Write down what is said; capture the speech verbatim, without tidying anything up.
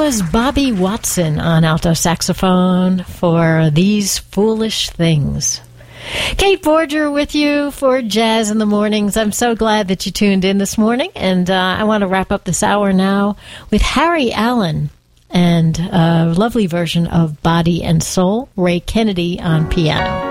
was Bobby Watson on alto saxophone for These Foolish Things. Kate Borger with you for Jazz in the Mornings. I'm so glad that you tuned in this morning, and uh, I want to wrap up this hour now with Harry Allen and a lovely version of Body and Soul, Ray Kennedy on piano.